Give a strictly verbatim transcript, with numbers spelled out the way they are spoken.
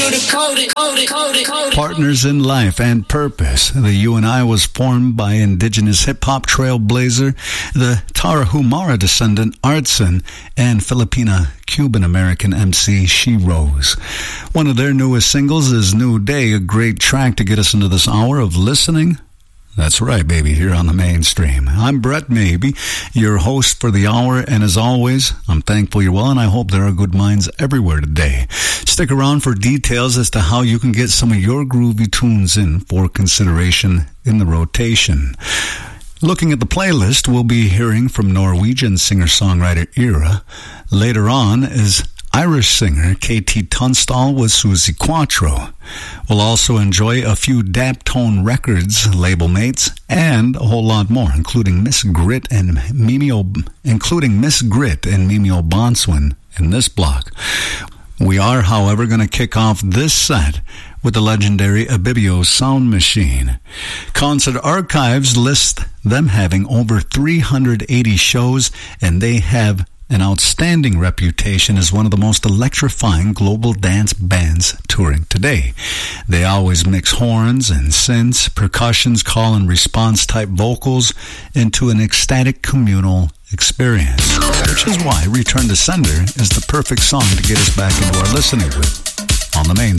Partners in Life and Purpose. The U N I was formed by indigenous hip-hop trailblazer, the Tarahumara descendant Artson, and Filipina-Cuban-American M C She Rose. One of their newest singles is New Day, a great track to get us into this hour of listening. That's right, baby, here on the Mainstream. I'm Brett Maybe, your host for the hour, and as always, I'm thankful you're well, and I hope there are good minds everywhere today. Stick around for details as to how you can get some of your groovy tunes in for consideration in the rotation. Looking at the playlist, we'll be hearing from Norwegian singer-songwriter Ira. Later on is Irish singer K T Tunstall with Susie Quattro. We'll also enjoy a few Daptone Records label mates and a whole lot more, including Miss Grit and Mimio, including Miss Grit and Mimio Bonswin in this block. We are, however, going to kick off this set with the legendary Abibio Sound Machine. Concert Archives list them having over three hundred eighty shows, and they have an outstanding reputation as one of the most electrifying global dance bands touring today. They always mix horns and synths, percussions, call and response type vocals into an ecstatic communal experience, which is why Return to Sender is the perfect song to get us back into our listening with on the Mainstream.